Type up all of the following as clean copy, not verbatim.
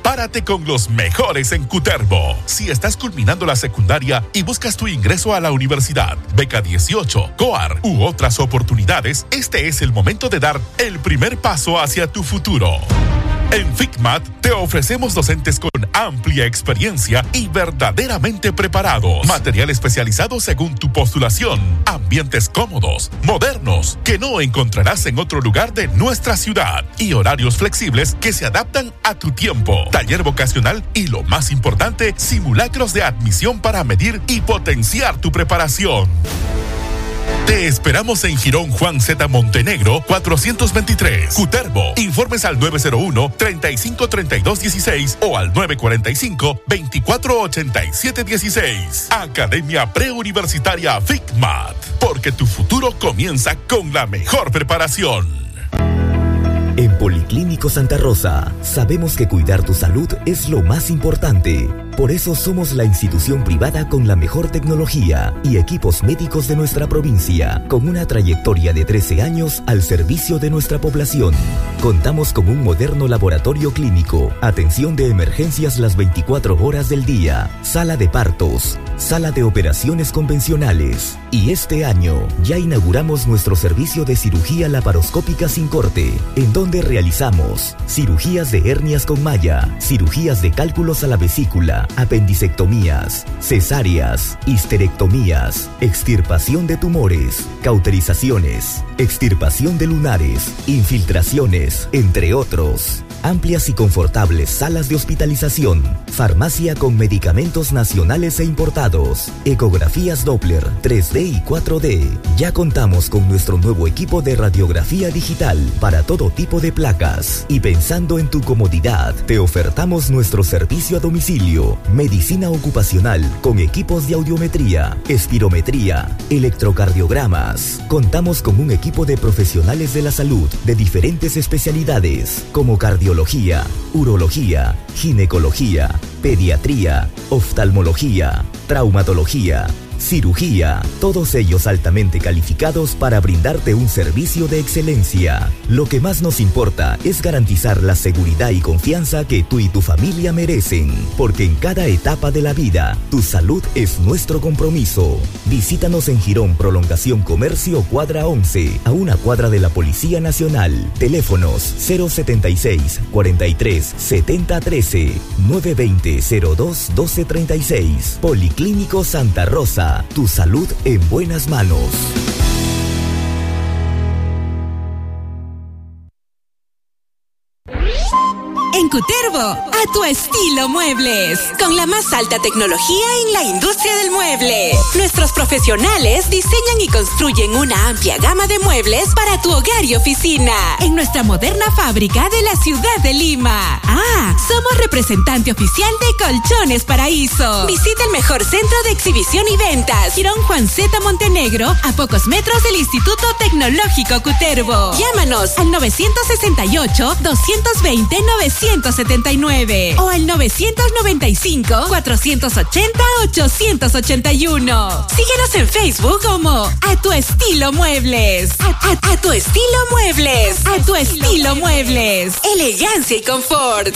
Prepárate con los mejores en Cutervo. Si estás culminando la secundaria y buscas tu ingreso a la universidad, beca 18, COAR u otras oportunidades, este es el momento de dar el primer paso hacia tu futuro. En FICMAT te ofrecemos docentes con amplia experiencia y verdaderamente preparados. Material especializado según tu postulación. Ambientes cómodos, modernos, que no encontrarás en otro lugar de nuestra ciudad. Y horarios flexibles que se adaptan a tu tiempo. Taller vocacional y, lo más importante, simulacros de admisión para medir y potenciar tu preparación. Te esperamos en Girón Juan Z. Montenegro, 423, Cutervo. Informes al 901-353216 o al 945-248716. Academia Preuniversitaria FICMAT, porque tu futuro comienza con la mejor preparación. En Policlínico Santa Rosa, sabemos que cuidar tu salud es lo más importante. Por eso somos la institución privada con la mejor tecnología y equipos médicos de nuestra provincia, con una trayectoria de 13 años al servicio de nuestra población. Contamos con un moderno laboratorio clínico, atención de emergencias las 24 horas del día, sala de partos, sala de operaciones convencionales. Y este año ya inauguramos nuestro servicio de cirugía laparoscópica sin corte, en donde realizamos cirugías de hernias con malla, cirugías de cálculos a la vesícula, apendicectomías, cesáreas, histerectomías, extirpación de tumores, cauterizaciones, extirpación de lunares, infiltraciones, entre otros. Amplias y confortables salas de hospitalización, farmacia con medicamentos nacionales e importados, ecografías Doppler, 3D y 4D. Ya contamos con nuestro nuevo equipo de radiografía digital para todo tipo de placas. Y pensando en tu comodidad, te ofertamos nuestro servicio a domicilio, medicina ocupacional con equipos de audiometría, espirometría, electrocardiogramas. Contamos con un equipo de profesionales de la salud de diferentes especialidades como cardiología, urología, ginecología, pediatría, oftalmología, traumatología, cirugía, todos ellos altamente calificados para brindarte un servicio de excelencia. Lo que más nos importa es garantizar la seguridad y confianza que tú y tu familia merecen, porque en cada etapa de la vida, tu salud es nuestro compromiso. Visítanos en Girón Prolongación Comercio Cuadra 11, a una cuadra de la Policía Nacional. Teléfonos 076 43 70 13 920 02 12 36. Policlínico Santa Rosa. Tu salud en buenas manos. En Cutervo, a tu estilo muebles, con la más alta tecnología en la industria del mueble. Nuestros profesionales diseñan y construyen una amplia gama de muebles para tu hogar y oficina, en nuestra moderna fábrica de la ciudad de Lima. Somos representante oficial de Colchones Paraíso. Visita el mejor centro de exhibición y ventas, Girón Juan Z. Montenegro, a pocos metros del Instituto Tecnológico Cutervo. Llámanos al 960-220-979 o al 995-480-881. Síguenos en Facebook como A Tu Estilo Muebles. A Tu Estilo Muebles. A Tu Estilo Muebles. Elegancia y confort.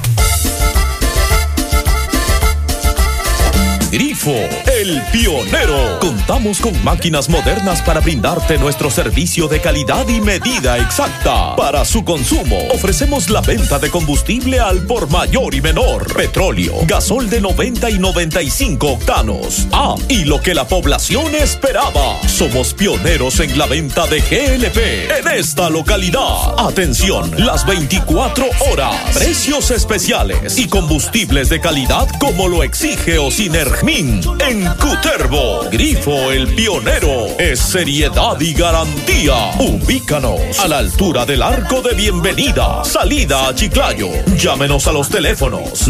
Grifo, el pionero. Contamos con máquinas modernas para brindarte nuestro servicio de calidad y medida exacta. Para su consumo, ofrecemos la venta de combustible al por mayor y menor. Petróleo, gasol de 90 y 95 octanos. Y lo que la población esperaba. Somos pioneros en la venta de GLP en esta localidad. Atención, las 24 horas. Precios especiales y combustibles de calidad como lo exige Osinergia en Cutervo. Grifo el pionero es seriedad y garantía. Ubícanos a la altura del Arco de Bienvenida, salida a Chiclayo. Llámenos a los teléfonos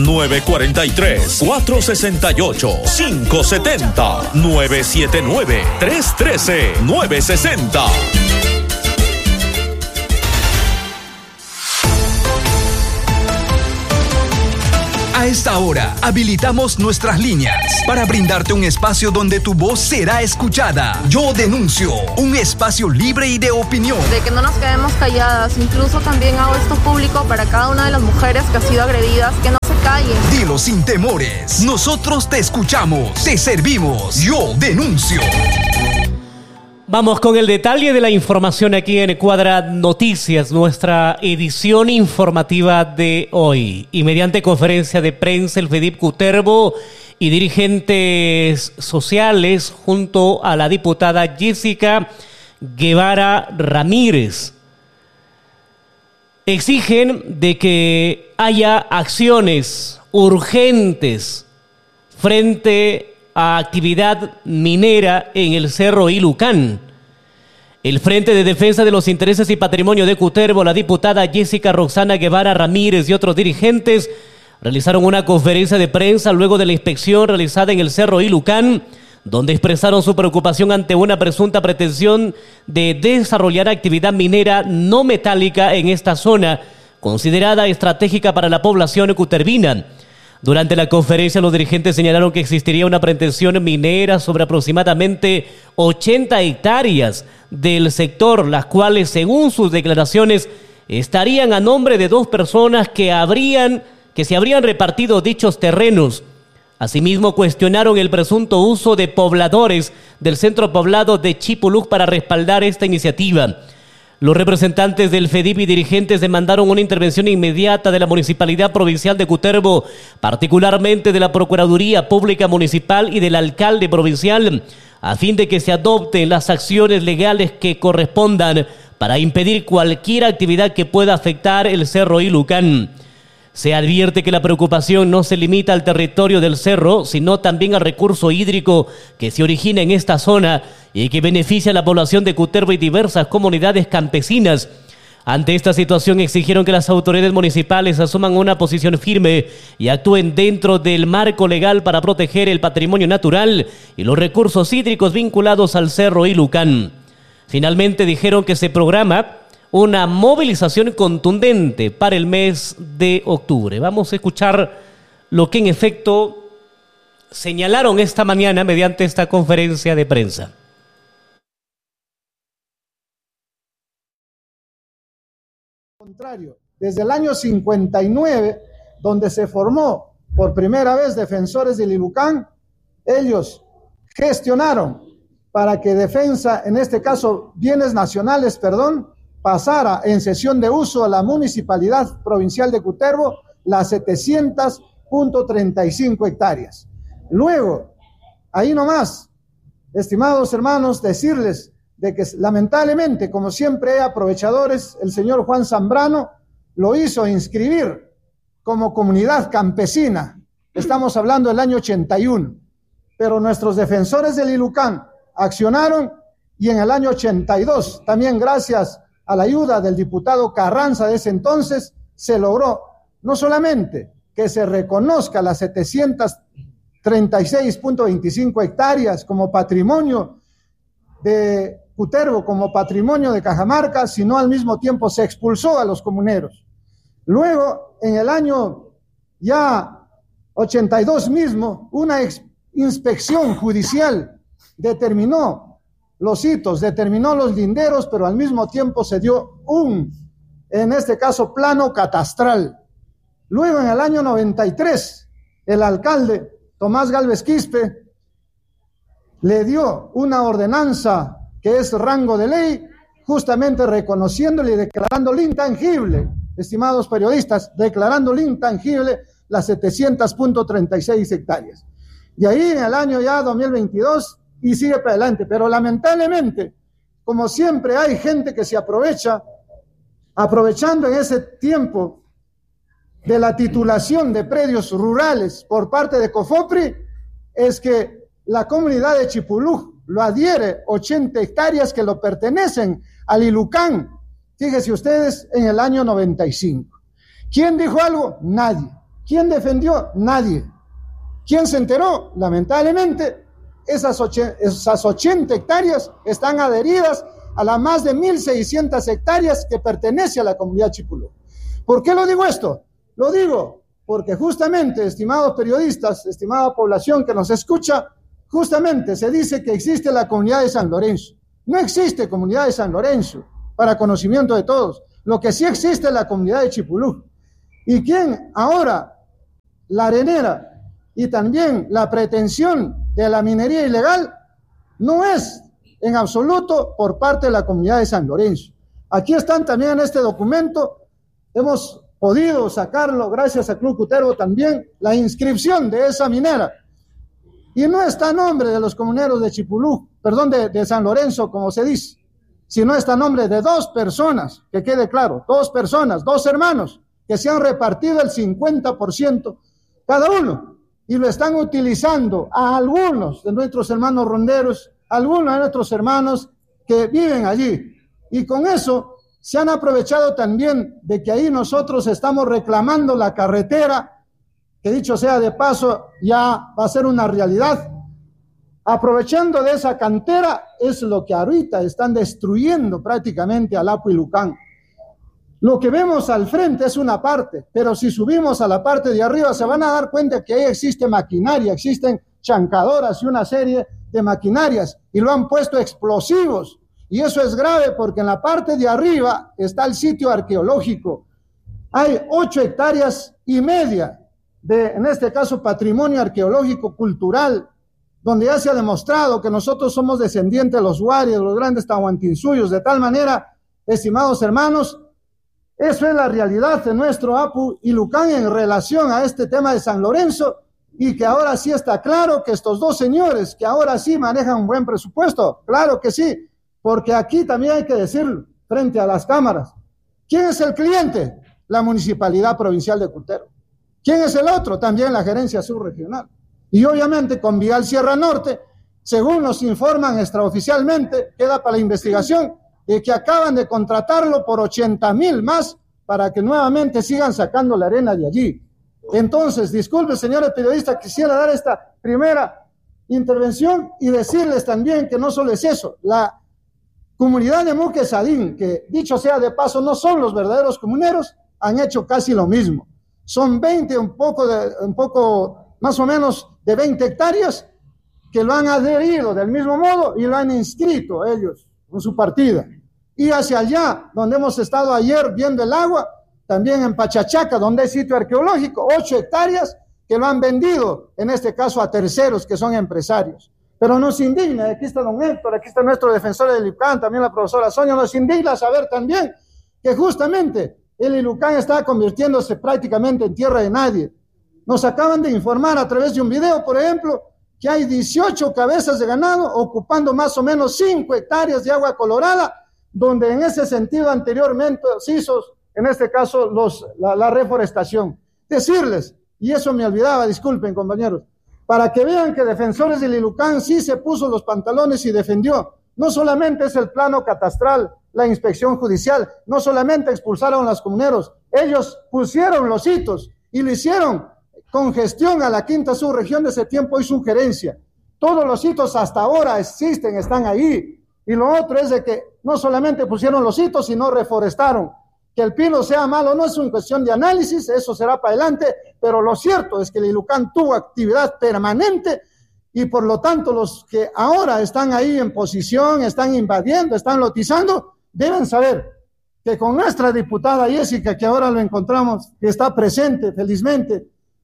943-468-570, 979-313-960. A esta hora, habilitamos nuestras líneas para brindarte un espacio donde tu voz será escuchada. Yo denuncio, un espacio libre y de opinión. De que no nos quedemos calladas. Incluso también hago esto público para cada una de las mujeres que ha sido agredidas, que no se calle. Dilo sin temores. Nosotros te escuchamos, te servimos. Yo denuncio. Vamos con el detalle de la información aquí en Cuadra Noticias, nuestra edición informativa de hoy. Y mediante conferencia de prensa, el FEDIP Cutervo y dirigentes sociales junto a la diputada Jessica Guevara Ramírez exigen de que haya acciones urgentes frente a actividad minera en el Cerro Ilucán. El Frente de Defensa de los Intereses y Patrimonio de Cutervo, la diputada Jessica Roxana Guevara Ramírez y otros dirigentes realizaron una conferencia de prensa luego de la inspección realizada en el Cerro Ilucán, donde expresaron su preocupación ante una presunta pretensión de desarrollar actividad minera no metálica en esta zona, considerada estratégica para la población cutervina. Durante la conferencia, los dirigentes señalaron que existiría una pretensión minera sobre aproximadamente 80 hectáreas del sector, las cuales, según sus declaraciones, estarían a nombre de 2 personas que se habrían repartido dichos terrenos. Asimismo, cuestionaron el presunto uso de pobladores del centro poblado de Chipulú para respaldar esta iniciativa. Los representantes del FEDIP y dirigentes demandaron una intervención inmediata de la Municipalidad Provincial de Cutervo, particularmente de la Procuraduría Pública Municipal y del alcalde provincial, a fin de que se adopten las acciones legales que correspondan para impedir cualquier actividad que pueda afectar el Cerro Ilucán. Se advierte que la preocupación no se limita al territorio del cerro, sino también al recurso hídrico que se origina en esta zona y que beneficia a la población de Cutervo y diversas comunidades campesinas. Ante esta situación exigieron que las autoridades municipales asuman una posición firme y actúen dentro del marco legal para proteger el patrimonio natural y los recursos hídricos vinculados al Cerro Ilucán. Finalmente dijeron que se programa una movilización contundente para el mes de octubre. Vamos a escuchar lo que en efecto señalaron esta mañana mediante esta conferencia de prensa. Contrario, desde el año 59, donde se formó por primera vez Defensores del Ilucán, ellos gestionaron para que defensa, en este caso bienes nacionales, pasara en cesión de uso a la Municipalidad Provincial de Cutervo las 700.35 hectáreas. Luego, ahí nomás, estimados hermanos, decirles de que lamentablemente, como siempre hay aprovechadores, el señor Juan Zambrano lo hizo inscribir como comunidad campesina. Estamos hablando del año 81, pero nuestros defensores del Ilucán accionaron y en el año 82, también gracias a la ayuda del diputado Carranza de ese entonces, se logró no solamente que se reconozca las 736.25 hectáreas como patrimonio de Cutervo, como patrimonio de Cajamarca, sino al mismo tiempo se expulsó a los comuneros. Luego, en el año ya 82 mismo, una inspección judicial determinó los hitos, determinó los linderos, pero al mismo tiempo se dio en este caso, plano catastral. Luego, en el año 93, el alcalde Tomás Gálvez Quispe le dio una ordenanza que es rango de ley, justamente reconociéndole y declarándole intangible, estimados periodistas, declarándole intangible las 700.36 hectáreas. Y ahí en el año ya 2022, y sigue para adelante, pero lamentablemente, como siempre hay gente que se aprovecha, aprovechando en ese tiempo de la titulación de predios rurales por parte de COFOPRI, es que la comunidad de Chipulú lo adhiere 80 hectáreas que lo pertenecen al Ilucán, fíjense ustedes, en el año 95. ¿Quién dijo algo? Nadie. ¿Quién defendió? Nadie. ¿Quién se enteró? Lamentablemente, esas 80 hectáreas están adheridas a las más de 1.600 hectáreas que pertenece a la comunidad Chipulú. ¿Por qué lo digo esto? Lo digo porque justamente, estimados periodistas, estimada población que nos escucha, justamente se dice que existe la comunidad de San Lorenzo. No existe comunidad de San Lorenzo, para conocimiento de todos. Lo que sí existe es la comunidad de Chipulú. ¿Y quién ahora la arenera y también la pretensión de la minería ilegal no es en absoluto por parte de la comunidad de San Lorenzo. Aquí están también en este documento, hemos podido sacarlo gracias a Club Cutervo también, la inscripción de esa minera. Y no está a nombre de los comuneros de Chipulú, perdón, de San Lorenzo, como se dice, sino está a nombre de 2 personas, que quede claro, 2 personas, 2 hermanos, que se han repartido el 50% cada uno, y lo están utilizando a algunos de nuestros hermanos ronderos, algunos de nuestros hermanos que viven allí. Y con eso se han aprovechado también de que ahí nosotros estamos reclamando la carretera, que dicho sea de paso, ya va a ser una realidad. Aprovechando de esa cantera es lo que ahorita están destruyendo prácticamente al Apu y Lucán. Lo que vemos al frente es una parte, pero si subimos a la parte de arriba se van a dar cuenta que ahí existe maquinaria, existen chancadoras y una serie de maquinarias, y lo han puesto explosivos, y eso es grave porque en la parte de arriba está el sitio arqueológico. Hay 8,5 hectáreas de, en este caso, patrimonio arqueológico cultural, donde ya se ha demostrado que nosotros somos descendientes de los Huari, de los grandes Tahuantinsuyos, de tal manera, estimados hermanos, eso es la realidad de nuestro Apu y Lucán en relación a este tema de San Lorenzo, y que ahora sí está claro que estos 2 señores, que ahora sí manejan un buen presupuesto, claro que sí, porque aquí también hay que decirlo, frente a las cámaras. ¿Quién es el cliente? La Municipalidad Provincial de Cutervo. ¿Quién es el otro? También la Gerencia Subregional. Y obviamente con Vial Sierra Norte, según nos informan extraoficialmente, queda para la investigación, de que acaban de contratarlo por 80,000 más para que nuevamente sigan sacando la arena de allí. Entonces, disculpen, señores periodistas, quisiera dar esta primera intervención y decirles también que no solo es eso, la comunidad de Muquesadín, que dicho sea de paso, no son los verdaderos comuneros, han hecho casi lo mismo. Son 20, un poco más o menos de 20 hectáreas que lo han adherido del mismo modo y lo han inscrito ellos con su partida. Y hacia allá, donde hemos estado ayer viendo el agua, también en Pachachaca, donde hay sitio arqueológico, 8 hectáreas que lo han vendido, en este caso a terceros que son empresarios. Pero nos indigna, aquí está don Héctor, aquí está nuestro defensor del Ilucán, también la profesora Sonia, nos indigna saber también que justamente el Ilucán está convirtiéndose prácticamente en tierra de nadie. Nos acaban de informar a través de un video, por ejemplo, que hay 18 cabezas de ganado ocupando más o menos 5 hectáreas de agua colorada, donde en ese sentido anteriormente se hizo, en este caso, la reforestación. Decirles, y eso me olvidaba, disculpen compañeros, para que vean que Defensores del Ilucán sí se puso los pantalones y defendió. No solamente es el plano catastral, la inspección judicial, no solamente expulsaron a los comuneros, ellos pusieron los hitos y lo hicieron con gestión a la quinta subregión de ese tiempo y sugerencia. Todos los hitos hasta ahora existen, están ahí. Y lo otro es de que no solamente pusieron los hitos, sino reforestaron. Que el pino sea malo no es una cuestión de análisis, eso será para adelante, pero lo cierto es que el Ilucán tuvo actividad permanente y por lo tanto los que ahora están ahí en posición, están invadiendo, están lotizando, deben saber que con nuestra diputada Jessica, que ahora lo encontramos, que está presente felizmente,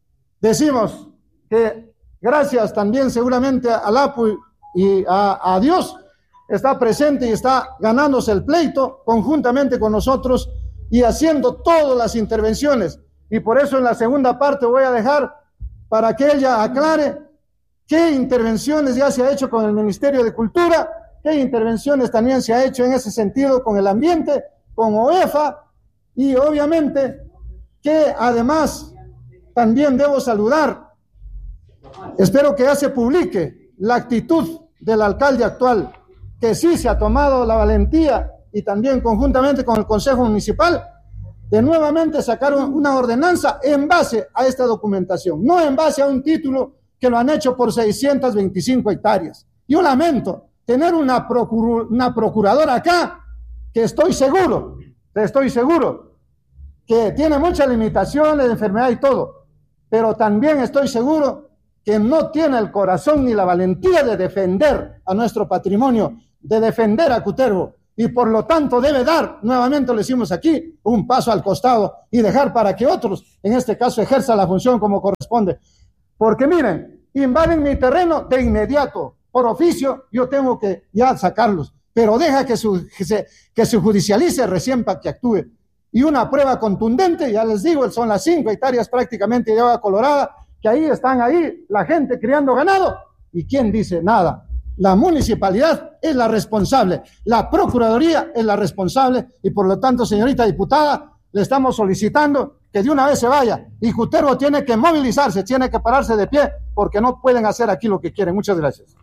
decimos que gracias también seguramente al Apu y a Dios, está presente y está ganándose el pleito conjuntamente con nosotros y haciendo todas las intervenciones. Y por eso en la segunda parte voy a dejar para que ella aclare qué intervenciones ya se ha hecho con el Ministerio de Cultura, qué intervenciones también se ha hecho en ese sentido con el ambiente, con OEFA, y obviamente que además también debo saludar, espero que ya se publique la actitud del alcalde actual, que sí se ha tomado la valentía y también conjuntamente con el Consejo Municipal de nuevamente sacar una ordenanza en base a esta documentación, no en base a un título que lo han hecho por 625 hectáreas. Yo lamento tener una procuradora acá que estoy seguro que tiene muchas limitaciones de enfermedad y todo, pero también estoy seguro que no tiene el corazón ni la valentía de defender a nuestro patrimonio, de defender a Cutervo, y por lo tanto debe dar, nuevamente lo decimos aquí, un paso al costado y dejar para que otros, en este caso, ejerzan la función como corresponde. responde. Porque miren, invaden mi terreno de inmediato, por oficio, yo tengo que ya sacarlos, pero deja que se judicialice recién para que actúe. Y una prueba contundente, ya les digo, son las 5 hectáreas prácticamente de agua colorada, que ahí están la gente criando ganado, ¿y quién dice nada? La municipalidad es la responsable, la Procuraduría es la responsable, y por lo tanto, señorita diputada, le estamos solicitando que de una vez se vaya, y Cutervo tiene que movilizarse, tiene que pararse de pie, porque no pueden hacer aquí lo que quieren. Muchas gracias.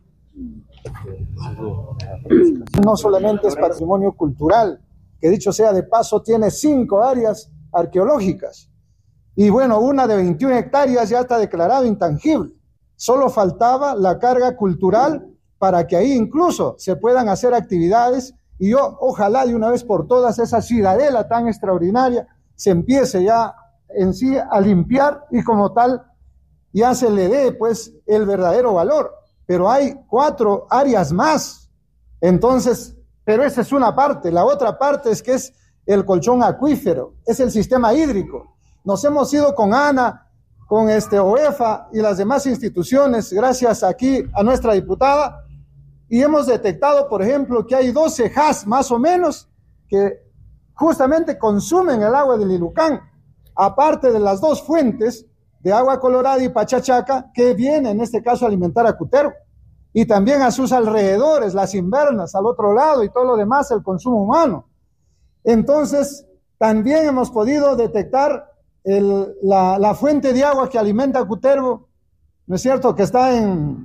No solamente es patrimonio cultural, que dicho sea de paso, tiene 5 áreas arqueológicas, y bueno, una de 21 hectáreas ya está declarado intangible. Solo faltaba la carga cultural para que ahí incluso se puedan hacer actividades, y yo ojalá de una vez por todas esa ciudadela tan extraordinaria se empiece ya en sí a limpiar, y como tal ya se le dé pues el verdadero valor. Pero hay 4 áreas más, entonces, pero esa es una parte. La otra parte es que es el colchón acuífero, es el sistema hídrico. Nos hemos ido con ANA, con OEFA y las demás instituciones, gracias aquí a nuestra diputada, y hemos detectado, por ejemplo, que hay 12 HAS más o menos que justamente consumen el agua del Ilucán, aparte de las 2 fuentes de agua colorada y Pachachaca, que viene en este caso a alimentar a Cutervo, y también a sus alrededores, las invernas, al otro lado, y todo lo demás, el consumo humano. Entonces, también hemos podido detectar la fuente de agua que alimenta a Cutervo, ¿no es cierto?, que está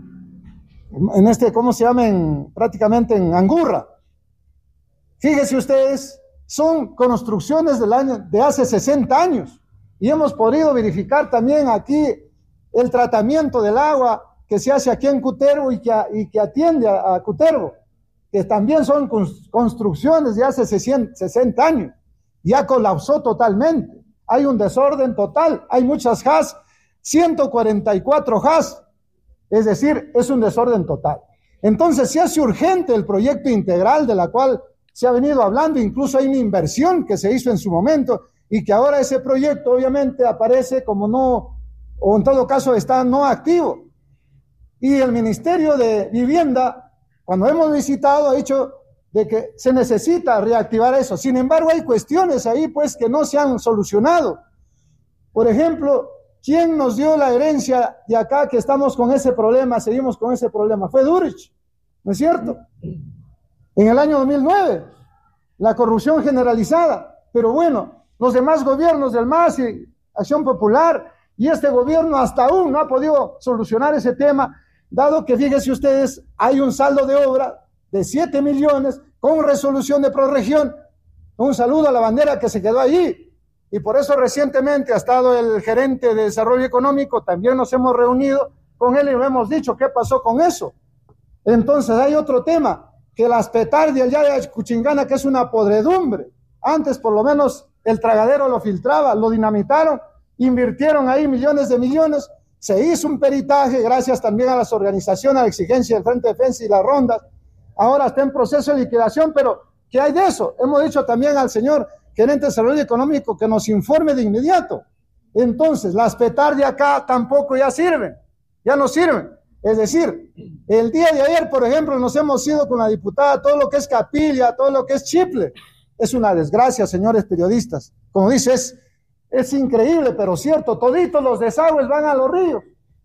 ¿cómo se llama?, prácticamente en Angurra. Fíjense ustedes, son construcciones de hace 60 años, y hemos podido verificar también aquí el tratamiento del agua que se hace aquí en Cutervo y que atiende a Cutervo, que también son construcciones de hace 60 años, ya colapsó totalmente, hay un desorden total, hay muchas HAS, 144 HAS, es decir, es un desorden total. Entonces se hace urgente el proyecto integral de la cual se ha venido hablando, incluso hay una inversión que se hizo en su momento, y que ahora ese proyecto obviamente aparece como no, o en todo caso está no activo. Y el Ministerio de Vivienda, cuando hemos visitado, ha dicho de que se necesita reactivar eso. Sin embargo, hay cuestiones ahí pues que no se han solucionado. Por ejemplo, ¿quién nos dio la herencia de acá que estamos con ese problema, seguimos con ese problema? Fue Durich, ¿no es cierto? En el año 2009, la corrupción generalizada. Pero bueno, los demás gobiernos del MAS y Acción Popular, y este gobierno hasta aún no ha podido solucionar ese tema, dado que, fíjense ustedes, hay un saldo de obra de 7 millones con resolución de prorregión. Un saludo a la bandera que se quedó allí, y por eso recientemente ha estado el gerente de Desarrollo Económico, también nos hemos reunido con él y le hemos dicho qué pasó con eso. Entonces hay otro tema, que las petardias ya de Cuchingana, que es una podredumbre. Antes por lo menos el tragadero lo filtraba, lo dinamitaron, invirtieron ahí millones de millones, se hizo un peritaje gracias también a las organizaciones, a la exigencia del Frente de Defensa y las rondas. Ahora está en proceso de liquidación, pero ¿qué hay de eso? Hemos dicho también al señor gerente de Desarrollo Económico que nos informe de inmediato. Entonces, las petardias acá tampoco ya sirven, ya no sirven. Es decir, el día de ayer, por ejemplo, nos hemos ido con la diputada, todo lo que es Capilla, todo lo que es Chiple. Es una desgracia, señores periodistas. Como dices, es increíble, pero cierto, toditos los desagües van a los ríos.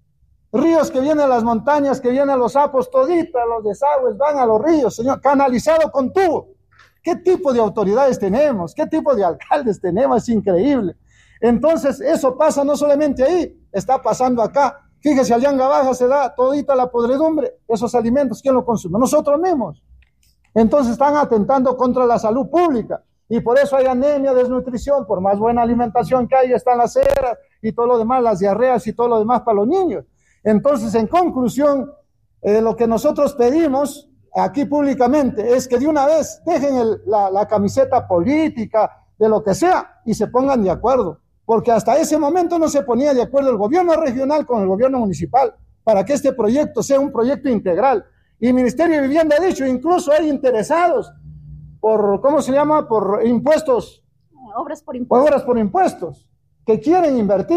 Ríos que vienen a las montañas, que vienen a los sapos, toditos los desagües van a los ríos, señor, canalizado con tubo. ¿Qué tipo de autoridades tenemos? ¿Qué tipo de alcaldes tenemos? Es increíble. Entonces, eso pasa no solamente ahí, está pasando acá. Fíjese, allá en Baja se da todita la podredumbre, esos alimentos, ¿quién lo consume? Nosotros mismos. Entonces están atentando contra la salud pública, y por eso hay anemia, desnutrición, por más buena alimentación que hay, están las ceras y todo lo demás, las diarreas y todo lo demás para los niños. Entonces, en conclusión, lo que nosotros pedimos aquí públicamente es que de una vez dejen la camiseta política, de lo que sea, y se pongan de acuerdo, porque hasta ese momento no se ponía de acuerdo el gobierno regional con el gobierno municipal para que este proyecto sea un proyecto integral. Y el Ministerio de Vivienda ha dicho, incluso hay interesados por, ¿cómo se llama?, por impuestos. Obras por impuestos. Obras por impuestos, que quieren invertir.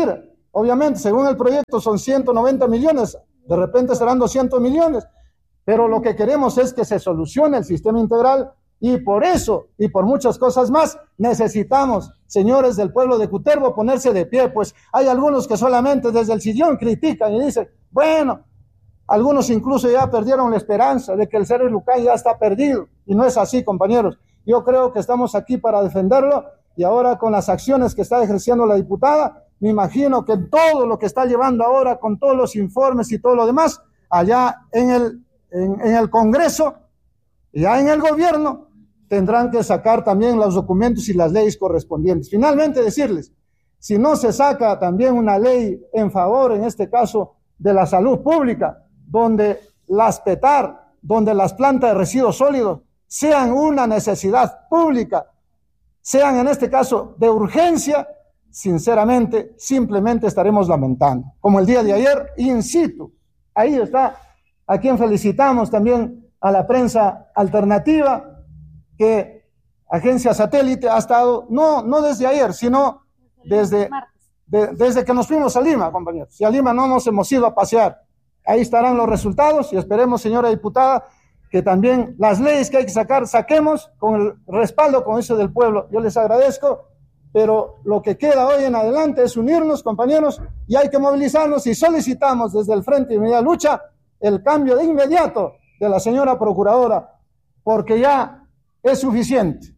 Obviamente, según el proyecto son 190 millones, de repente serán 200 millones, pero lo que queremos es que se solucione el sistema integral y por eso y por muchas cosas más necesitamos, señores del pueblo de Cutervo, ponerse de pie, pues hay algunos que solamente desde el sillón critican y dicen, bueno, algunos incluso ya perdieron la esperanza de que el Cerro Ilhucán ya está perdido y no es así, compañeros. Yo creo que estamos aquí para defenderlo y ahora con las acciones que está ejerciendo la diputada, me imagino que todo lo que está llevando ahora con todos los informes y todo lo demás, allá en el Congreso, ya en el gobierno, tendrán que sacar también los documentos y las leyes correspondientes. Finalmente decirles, si no se saca también una ley en favor, en este caso, de la salud pública, donde las PETAR, donde las plantas de residuos sólidos sean una necesidad pública, sean en este caso de urgencia, sinceramente, simplemente estaremos lamentando. Como el día de ayer, in situ, ahí está, a quien felicitamos también a la prensa alternativa, que Agencia Satélite ha estado, no desde ayer, sino desde que nos fuimos a Lima, compañeros. Y a Lima no nos hemos ido a pasear. Ahí estarán los resultados y esperemos, señora diputada, que también las leyes que hay que sacar, saquemos con el respaldo, con eso del pueblo. Yo les agradezco, pero lo que queda hoy en adelante es unirnos, compañeros, y hay que movilizarnos y solicitamos desde el Frente de Unidad Lucha el cambio de inmediato de la señora procuradora, porque ya es suficiente,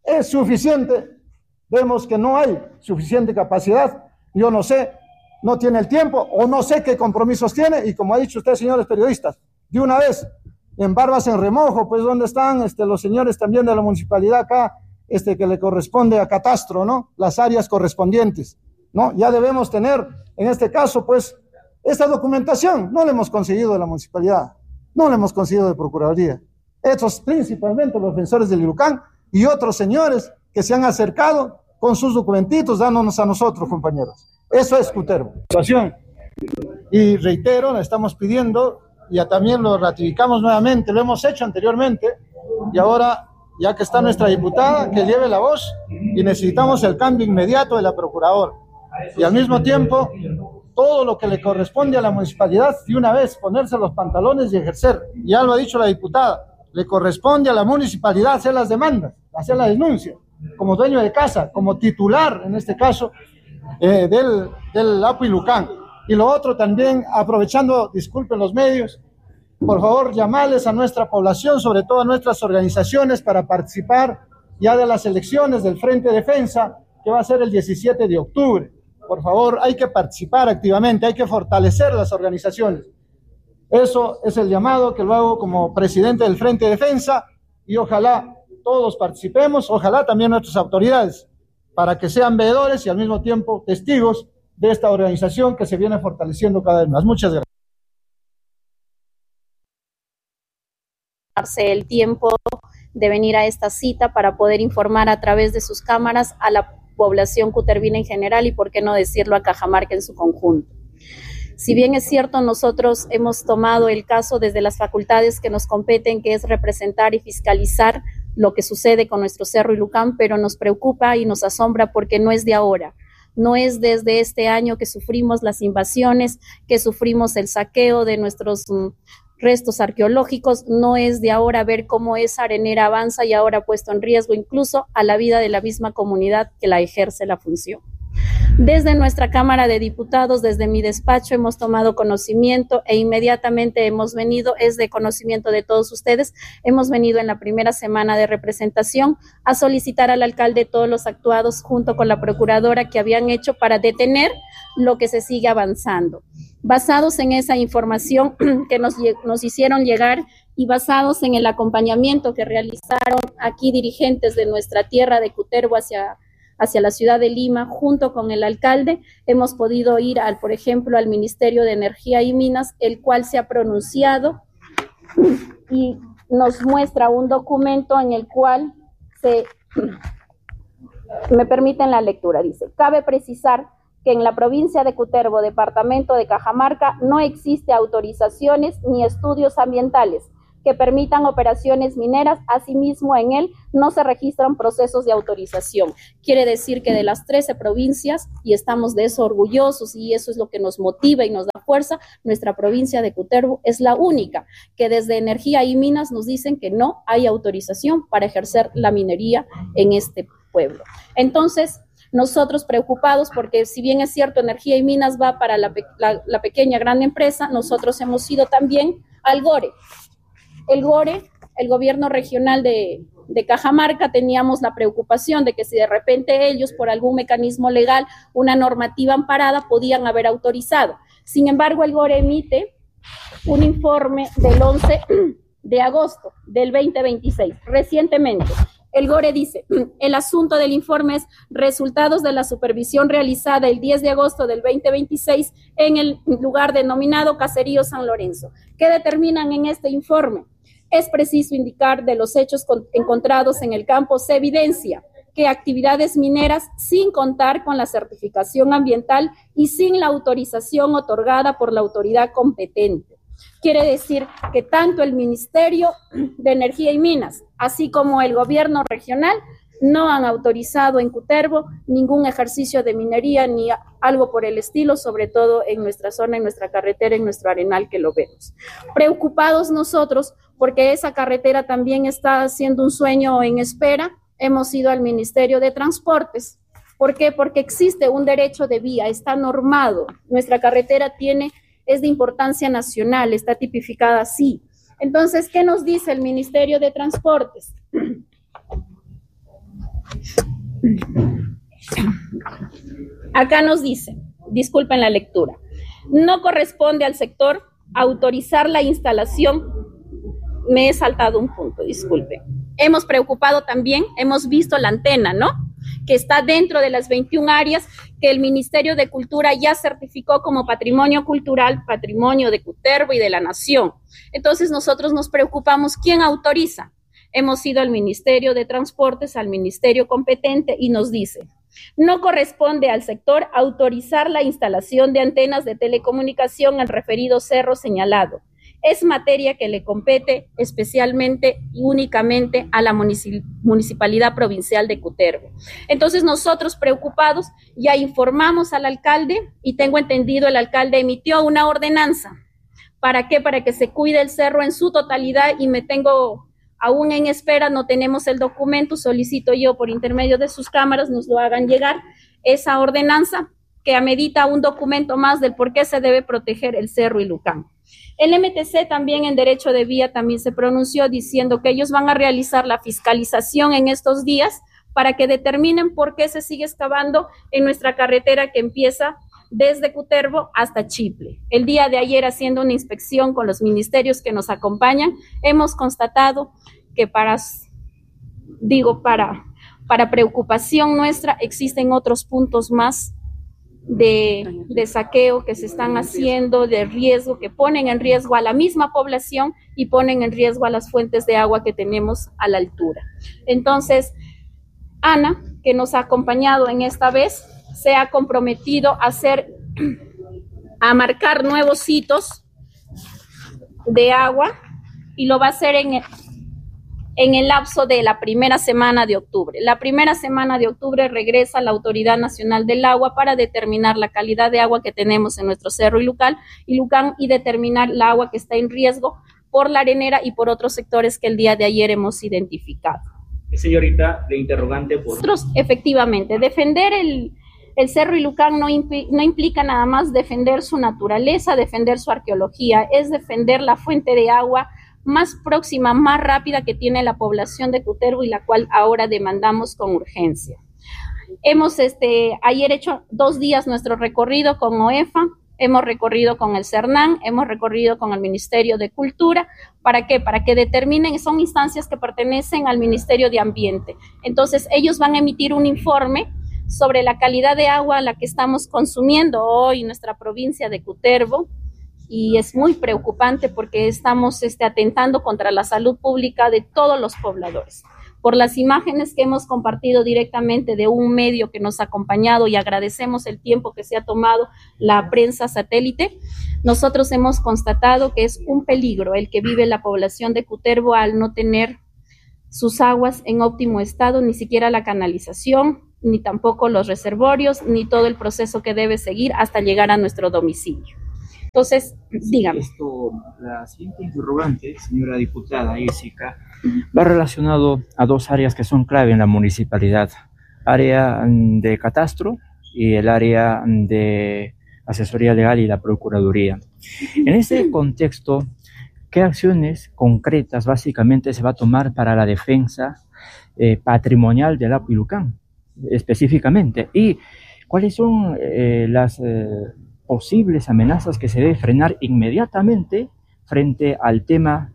vemos que no hay suficiente capacidad, yo no sé, no tiene el tiempo o no sé qué compromisos tiene y como ha dicho usted, señores periodistas, de una vez, en Barbas en Remojo, pues ¿dónde están los señores también de la municipalidad acá, que le corresponde a Catastro, ¿no? Las áreas correspondientes, ¿no? Ya debemos tener, en este caso, pues, esta documentación no la hemos conseguido de la municipalidad, no la hemos conseguido de Procuraduría. Estos principalmente los defensores del Ilhucán y otros señores que se han acercado con sus documentitos dándonos a nosotros, compañeros. Eso es Cutervo. Y reitero, le estamos pidiendo, ya también lo ratificamos nuevamente, lo hemos hecho anteriormente, y ahora, ya que está nuestra diputada, que lleve la voz, y necesitamos el cambio inmediato de la procuradora. Y al mismo tiempo, todo lo que le corresponde a la municipalidad, de una vez, ponerse los pantalones y ejercer. Ya lo ha dicho la diputada, le corresponde a la municipalidad hacer las demandas, hacer la denuncia, como dueño de casa, como titular, en este caso, del Apu Ilhucán. Y lo otro también, aprovechando, disculpen los medios, por favor, llamarles a nuestra población, sobre todo a nuestras organizaciones, para participar ya de las elecciones del Frente de Defensa, que va a ser el 17 de octubre. Por favor, hay que participar activamente, hay que fortalecer las organizaciones. Eso es el llamado que lo hago como presidente del Frente de Defensa y ojalá todos participemos, ojalá también nuestras autoridades, para que sean veedores y al mismo tiempo testigos de esta organización que se viene fortaleciendo cada vez más. Muchas gracias. El tiempo de venir a esta cita para poder informar a través de sus cámaras a la población cutervina en general y por qué no decirlo a Cajamarca en su conjunto. Si bien es cierto, nosotros hemos tomado el caso desde las facultades que nos competen, que es representar y fiscalizar lo que sucede con nuestro Cerro Ilhucán, pero nos preocupa y nos asombra porque no es de ahora. No es desde este año que sufrimos las invasiones, que sufrimos el saqueo de nuestros restos arqueológicos, no es de ahora ver cómo esa arenera avanza y ahora ha puesto en riesgo incluso a la vida de la misma comunidad que la ejerce la función. Desde nuestra Cámara de Diputados, desde mi despacho, hemos tomado conocimiento e inmediatamente hemos venido, es de conocimiento de todos ustedes, hemos venido en la primera semana de representación a solicitar al alcalde todos los actuados junto con la procuradora que habían hecho para detener lo que se sigue avanzando. Basados en esa información que nos hicieron llegar y basados en el acompañamiento que realizaron aquí dirigentes de nuestra tierra de Cutervo hacia la ciudad de Lima, junto con el alcalde, hemos podido ir, por ejemplo, al Ministerio de Energía y Minas, el cual se ha pronunciado y nos muestra un documento en el cual me permiten la lectura, dice: cabe precisar que en la provincia de Cutervo, departamento de Cajamarca, no existe autorizaciones ni estudios ambientales que permitan operaciones mineras. Asimismo, en él no se registran procesos de autorización. Quiere decir que de las 13 provincias, y estamos de eso orgullosos, y eso es lo que nos motiva y nos da fuerza, nuestra provincia de Cutervo es la única que desde Energía y Minas nos dicen que no hay autorización para ejercer la minería en este pueblo. Entonces, nosotros preocupados porque si bien es cierto Energía y Minas va para la pequeña gran empresa, nosotros hemos ido también al GORE. El GORE, el gobierno regional de Cajamarca, teníamos la preocupación de que si de repente ellos por algún mecanismo legal, una normativa amparada, podían haber autorizado. Sin embargo, el GORE emite un informe del 11 de agosto del 2026, recientemente. El GORE dice, el asunto del informe es resultados de la supervisión realizada el 10 de agosto del 2026 en el lugar denominado Caserío San Lorenzo. ¿Qué determinan en este informe? Es preciso indicar de los hechos encontrados en el campo se evidencia que actividades mineras sin contar con la certificación ambiental y sin la autorización otorgada por la autoridad competente. Quiere decir que tanto el Ministerio de Energía y Minas, así como el gobierno regional, no han autorizado en Cutervo ningún ejercicio de minería ni algo por el estilo, sobre todo en nuestra zona, en nuestra carretera, en nuestro arenal que lo vemos. Preocupados nosotros porque esa carretera también está siendo un sueño en espera, hemos ido al Ministerio de Transportes. ¿Por qué? Porque existe un derecho de vía, está normado. Nuestra carretera es de importancia nacional, está tipificada así. Entonces, ¿qué nos dice el Ministerio de Transportes? Acá nos dice, disculpen la lectura, no corresponde al sector autorizar la instalación. Me he saltado un punto, disculpen. Hemos preocupado también, hemos visto la antena, ¿no? Que está dentro de las 21 áreas que el Ministerio de Cultura ya certificó como patrimonio cultural, patrimonio de Cutervo y de la nación. Entonces nosotros nos preocupamos, ¿quién autoriza? Hemos ido al Ministerio de Transportes, al ministerio competente, y nos dice, no corresponde al sector autorizar la instalación de antenas de telecomunicación en referido cerro señalado. Es materia que le compete especialmente y únicamente a la Municipalidad Provincial de Cutervo. Entonces nosotros preocupados ya informamos al alcalde y tengo entendido el alcalde emitió una ordenanza. ¿Para qué? Para que se cuide el cerro en su totalidad y me tengo aún en espera, no tenemos el documento, solicito yo por intermedio de sus cámaras nos lo hagan llegar, esa ordenanza que amerita un documento más del por qué se debe proteger el Cerro Ilucán. El MTC también en Derecho de Vía también se pronunció diciendo que ellos van a realizar la fiscalización en estos días para que determinen por qué se sigue excavando en nuestra carretera que empieza desde Cutervo hasta Chiple. El día de ayer, haciendo una inspección con los ministerios que nos acompañan, hemos constatado que para preocupación nuestra existen otros puntos más de saqueo que se están haciendo, de riesgo, que ponen en riesgo a la misma población y ponen en riesgo a las fuentes de agua que tenemos a la altura. Entonces, Ana, que nos ha acompañado en esta vez, se ha comprometido a marcar nuevos hitos de agua y lo va a hacer en el lapso de la primera semana de octubre. La primera semana de octubre regresa la Autoridad Nacional del Agua para determinar la calidad de agua que tenemos en nuestro Cerro Ilucán y determinar el agua que está en riesgo por la arenera y por otros sectores que el día de ayer hemos identificado. Señorita, de interrogante por... Nosotros, efectivamente, defender el Cerro Ilucán no implica nada más defender su naturaleza, defender su arqueología, es defender la fuente de agua más próxima, más rápida que tiene la población de Cutervo y la cual ahora demandamos con urgencia. Hemos ayer hecho 2 días nuestro recorrido con OEFA, hemos recorrido con el CERNAN, hemos recorrido con el Ministerio de Cultura. ¿Para qué? Para que determinen, son instancias que pertenecen al Ministerio de Ambiente. Entonces, ellos van a emitir un informe sobre la calidad de agua a la que estamos consumiendo hoy en nuestra provincia de Cutervo, y es muy preocupante porque estamos atentando contra la salud pública de todos los pobladores. Por las imágenes que hemos compartido directamente de un medio que nos ha acompañado y agradecemos el tiempo que se ha tomado la prensa satélite, nosotros hemos constatado que es un peligro el que vive la población de Cutervo al no tener sus aguas en óptimo estado, ni siquiera la canalización, ni tampoco los reservorios, ni todo el proceso que debe seguir hasta llegar a nuestro domicilio. Entonces, dígame. La siguiente interrogante, señora diputada Jessica, va relacionado a dos áreas que son clave en la municipalidad: área de catastro y el área de asesoría legal y la procuraduría. En ese contexto, ¿qué acciones concretas básicamente se va a tomar para la defensa patrimonial del Apu Ilucán específicamente? ¿Y cuáles son las posibles amenazas que se debe frenar inmediatamente frente al tema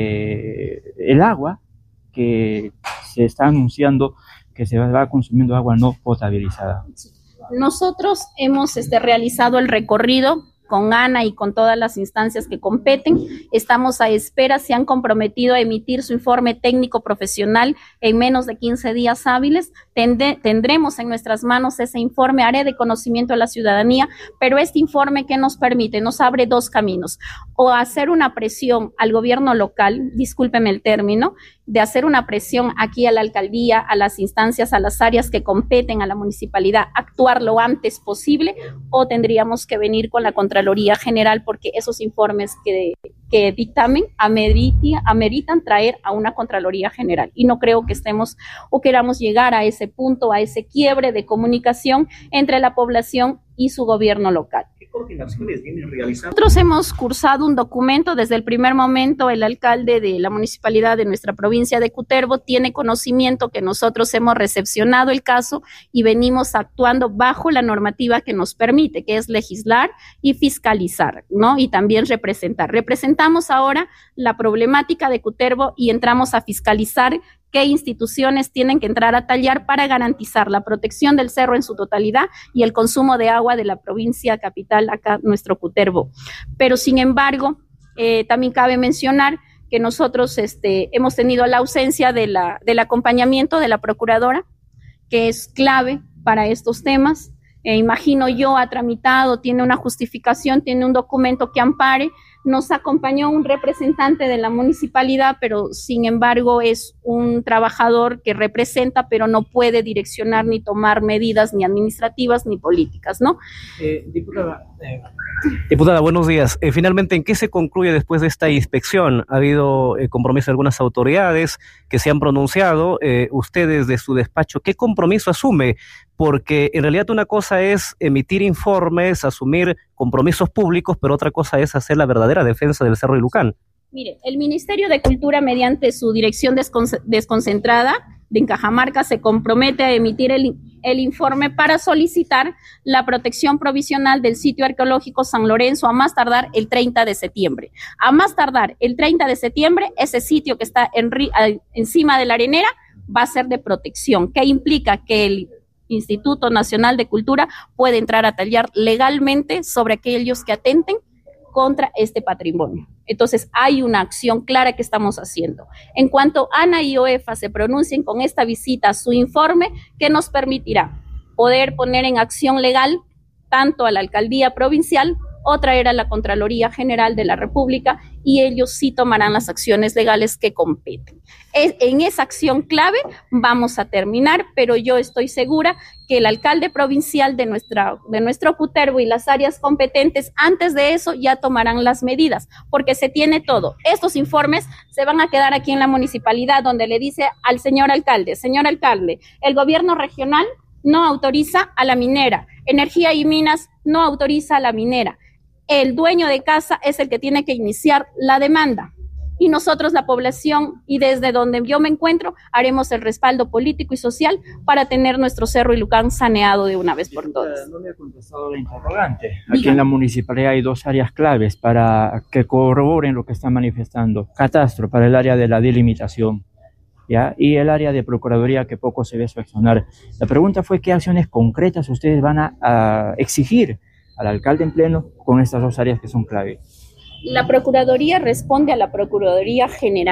del agua, que se está anunciando que se va consumiendo agua no potabilizada? Nosotros hemos realizado el recorrido con Ana y con todas las instancias que competen. Estamos a espera, se han comprometido a emitir su informe técnico profesional en menos de 15 días hábiles. Tendremos en nuestras manos ese informe, haré de conocimiento a la ciudadanía, pero este informe, ¿qué nos permite? Nos abre dos caminos: o hacer una presión al gobierno local, discúlpeme el término, de hacer una presión aquí a la alcaldía, a las instancias, a las áreas que competen a la municipalidad, actuar lo antes posible, o tendríamos que venir con la Contraloría General, porque esos informes que dictamen ameritan traer a una Contraloría General. Y no creo que estemos o queramos llegar a ese punto, a ese quiebre de comunicación entre la población y su gobierno local. ¿Qué coordinaciones vienen realizando? Nosotros hemos cursado un documento desde el primer momento. El alcalde de la municipalidad de nuestra provincia de Cutervo tiene conocimiento que nosotros hemos recepcionado el caso y venimos actuando bajo la normativa que nos permite, que es legislar y fiscalizar, ¿no? Y también representar. Representamos ahora la problemática de Cutervo y entramos a fiscalizar qué instituciones tienen que entrar a tallar para garantizar la protección del cerro en su totalidad y el consumo de agua de la provincia capital, acá nuestro Cutervo. Pero sin embargo, también cabe mencionar que nosotros hemos tenido la ausencia del acompañamiento de la procuradora, que es clave para estos temas. Imagino yo, ha tramitado, tiene una justificación, tiene un documento que ampare. Nos acompañó un representante de la municipalidad, pero sin embargo es un trabajador que representa, pero no puede direccionar ni tomar medidas ni administrativas ni políticas, ¿no? Diputada, buenos días. Finalmente, ¿en qué se concluye después de esta inspección? ¿Ha habido compromiso de algunas autoridades que se han pronunciado? Ustedes de su despacho, ¿qué compromiso asume? Porque en realidad una cosa es emitir informes, asumir compromisos públicos, pero otra cosa es hacer la verdadera defensa del Cerro Ilucán. Mire, el Ministerio de Cultura, mediante su dirección desconcentrada de Cajamarca, se compromete a emitir el informe para solicitar la protección provisional del sitio arqueológico San Lorenzo a más tardar el 30 de septiembre. A más tardar el 30 de septiembre, ese sitio que está encima de la arenera va a ser de protección. ¿Qué implica? Que el Instituto Nacional de Cultura puede entrar a tallar legalmente sobre aquellos que atenten contra este patrimonio. Entonces, hay una acción clara que estamos haciendo. En cuanto Ana y OEFA se pronuncien con esta visita, su informe, que nos permitirá poder poner en acción legal tanto a la alcaldía provincial o traer a la Contraloría General de la República, y ellos sí tomarán las acciones legales que competen. En esa acción clave vamos a terminar, pero yo estoy segura que el alcalde provincial de nuestro Cutervo y las áreas competentes antes de eso ya tomarán las medidas, porque se tiene todo. Estos informes se van a quedar aquí en la municipalidad, donde le dice al señor alcalde, el gobierno regional no autoriza a la minera, Energía y Minas no autoriza a la minera. El dueño de casa es el que tiene que iniciar la demanda. Y nosotros, la población, y desde donde yo me encuentro, haremos el respaldo político y social para tener nuestro Cerro Ilucán saneado de una vez por todas. No me ha contestado la interrogante. Aquí en la municipalidad hay dos áreas claves para que corroboren lo que están manifestando. Catastro para el área de la delimitación, ¿ya? Y el área de procuraduría, que poco se ve su accionar. La pregunta fue qué acciones concretas ustedes van a exigir al alcalde en pleno con estas dos áreas que son clave. La Procuraduría responde a la Procuraduría General.